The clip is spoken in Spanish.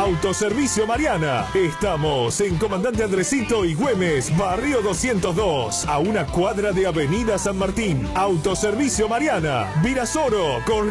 Autoservicio Mariana. Estamos en Comandante Andresito y Güemes, Barrio 202, a una cuadra de Avenida San Martín. Autoservicio Mariana, Virasoro, con